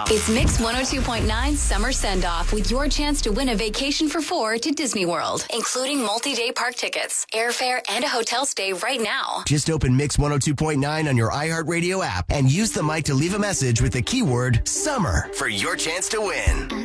It's Mix 102.9 Summer Send-Off with your chance to win a vacation for 4 to Disney World, including multi-day park tickets, airfare, and a hotel stay right now. Just open Mix 102.9 on your iHeartRadio app and use the mic to leave a message with the keyword summer for your chance to win.